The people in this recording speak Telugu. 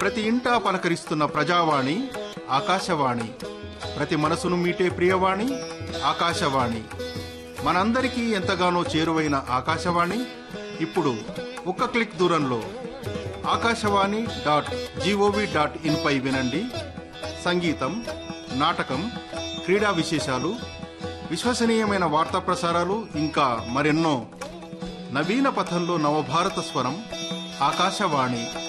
ప్రతి ఇంటా పలకరిస్తున్న ప్రజావాణి ఆకాశవాణి, ప్రతి మనసును మీటే ప్రియవాణి ఆకాశవాణి. మనందరికీ ఎంతగానో చేరువైన ఆకాశవాణి ఇప్పుడు ఒక్క క్లిక్ దూరంలో akashawani.gov.in పై వినండి. సంగీతం, నాటకం, క్రీడా విశేషాలు, విశ్వసనీయమైన వార్తా ప్రసారాలు, ఇంకా మరెన్నో. నవీన పథంలో నవభారత స్వరం ఆకాశవాణి.